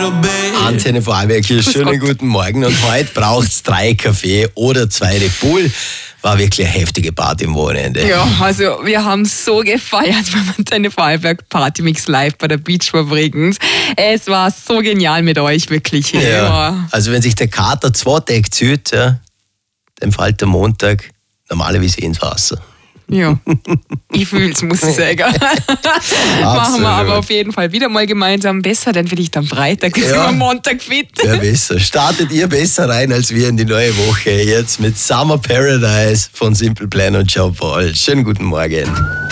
Antenne Vorarlberg hier, schönen guten Morgen. Und heute braucht es 3 Kaffee oder 2 Red Bull. War wirklich eine heftige Party am Wochenende. Ja, also wir haben so gefeiert beim Antenne Vorarlberg Partymix live bei der Beachfabrik. Es war so genial mit euch, wirklich. Ja. Also wenn sich der Kater 2 Tage zieht, ja, dann fällt der Montag normalerweise ins Wasser. Ja, ich fühl's, muss ich sagen. Machen wir aber auf jeden Fall wieder mal gemeinsam. Besser, dann bin ich dann Freitag, am Montag fit. Ja, besser. Startet ihr besser rein als wir in die neue Woche. Jetzt mit Summer Paradise von Simple Plan und Jean Paul. Schönen guten Morgen.